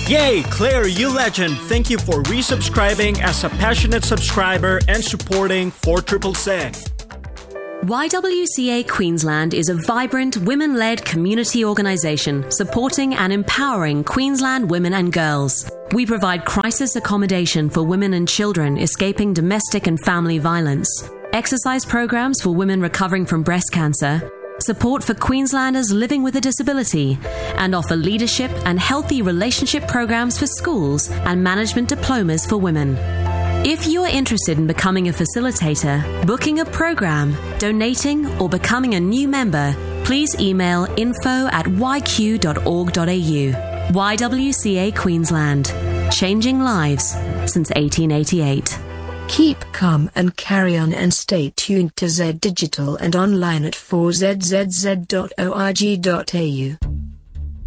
Yay, Claire, you legend! Thank you for resubscribing as a passionate subscriber and supporting 4CCC. YWCA Queensland is a vibrant, women-led community organisation supporting and empowering Queensland women and girls. We provide crisis accommodation for women and children escaping domestic and family violence, exercise programs for women recovering from breast cancer, support for Queenslanders living with a disability, and offer leadership and healthy relationship programs for schools and management diplomas for women. If you are interested in becoming a facilitator, booking a program, donating, or becoming a new member, please email info@yq.org.au. YWCA Queensland. Changing lives since 1888. Keep calm and carry on, and stay tuned to Z Digital and online at 4zzz.org.au.